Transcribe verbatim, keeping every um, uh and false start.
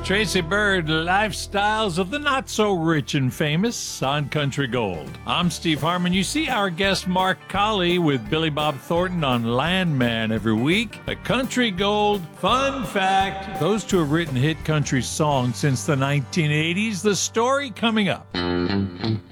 Tracy Bird, Lifestyles of the Not So Rich and Famous on Country Gold. I'm Steve Harmon. You see our guest Mark Colley with Billy Bob Thornton on Landman every week. A Country Gold fun fact. Those two have written hit country songs since the nineteen eighties. The story coming up.